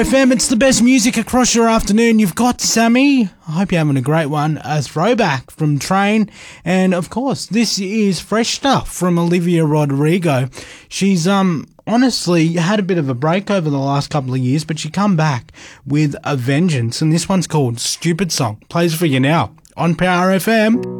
FM, it's the best music across your afternoon. You've got Sammy. I hope you're having a great one. A throwback from Train. And, of course, this is fresh stuff from Olivia Rodrigo. She's, honestly had a bit of a break over the last couple of years, but she come back with a vengeance. And this one's called Stupid Song. Plays for you now on Power FM.